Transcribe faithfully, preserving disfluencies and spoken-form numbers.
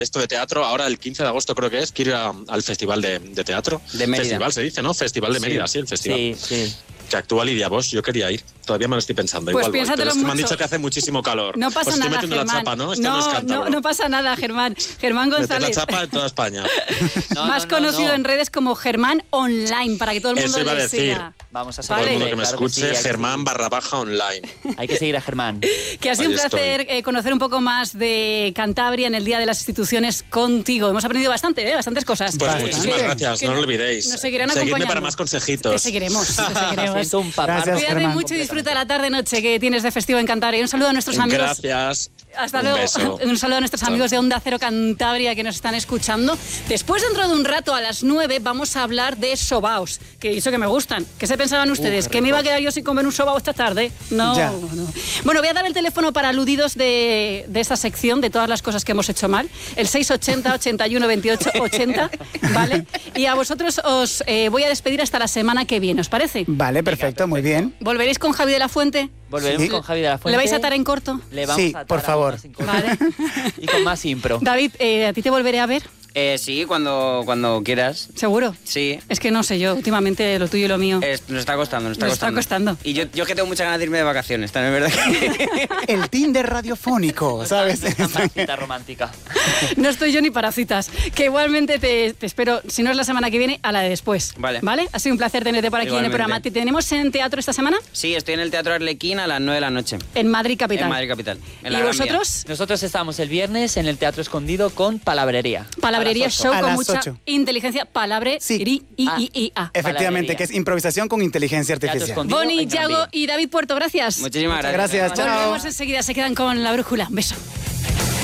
esto de teatro, ahora el quince de agosto creo que es, quiero ir a, al Festival de, de Teatro. De Mérida. Festival se dice, ¿no? Festival de Mérida, sí, sí el festival. Sí, sí. Que actúa Lidia Bosch, yo quería ir. Todavía me lo estoy pensando. Pues Igual voy, pero es que mucho. me han dicho que hace muchísimo calor. No pasa Os estoy nada, metiendo Germán. la chapa, ¿no? Esto no, no es cántabro. no, no pasa nada, Germán. Germán González. Meter la chapa en toda España. No, Más no, no, conocido no. en redes como Germán Online, para que todo el mundo Eso iba a le decir. siga. Vamos a Todo Vale. el mundo que me Claro que escuche, sí, hay que Germán seguir. barra baja online. Hay que seguir a Germán. Que ha sido Ahí un placer eh, conocer un poco más de Cantabria en el Día de las Instituciones contigo. Hemos aprendido bastante, ¿eh? Bastantes cosas. Pues Bastante. muchísimas gracias, Que no lo no- olvidéis. nos seguirán Seguidme acompañando. para más consejitos. Te seguiremos, te seguiremos. Siento un papá. Gracias, Cuídate Germán. mucho y disfruta la tarde-noche que tienes de festivo en Cantabria. Y un saludo a nuestros amigos. Gracias. Hasta Un luego. beso. Un saludo a nuestros amigos de Onda Cero Cantabria que nos están escuchando. Después, dentro de un rato, a las nueve, vamos a hablar de sobaos, que eso que me gustan. ¿Qué se pensaban ustedes? ¿Que me iba a quedar yo sin comer un sobao esta tarde? No, Ya. no. Bueno, voy a dar el teléfono para aludidos de, de esta sección, de todas las cosas que hemos hecho mal. El seis ochenta, ochenta y uno, veintiocho, ochenta, ¿vale? Y a vosotros os eh, voy a despedir hasta la semana que viene, ¿os parece? Vale, perfecto, muy bien. ¿Volveréis con Javi de la Fuente? Volveremos Sí. con Javi de la Fuente. ¿Le vais a atar en corto? Le vamos Sí, a atar por a favor. más incómodo. Vale. Y con más impro. David, eh, ¿a ti te volveré a ver? Eh, sí, cuando, cuando quieras. ¿Seguro? Sí. Es que no sé yo, últimamente lo tuyo y lo mío. Es- nos está costando, nos está Nos está costando. costando. Y yo, yo que tengo muchas ganas de irme de vacaciones, también es verdad que... El Tinder radiofónico, ¿sabes? Una cita romántica. No estoy yo ni para citas. Que igualmente te, te espero, si no es la semana que viene, a la de después. Vale. ¿Vale? Ha sido un placer tenerte por aquí Igualmente. en el programa. ¿Te tenemos en teatro esta semana? Sí, estoy en el Teatro Arlequín a las nueve de la noche. En Madrid Capital. En Madrid Capital. en la ¿Y Gran Vía. vosotros? Nosotros estamos el viernes en el Teatro Escondido con Palabrería. Palabrería A las ocho. show A con las mucha ocho. inteligencia. Palabre, Sí. iri, i, Ah. i, i, a. Efectivamente, Palabrería. que es improvisación con inteligencia Teatro artificial. Escondido. Bonnie, en Gran Yago Vía. y David Puerto, gracias. Muchísimas Muchas gracias. gracias, chao. Volvemos enseguida, se quedan con la brújula. Un beso.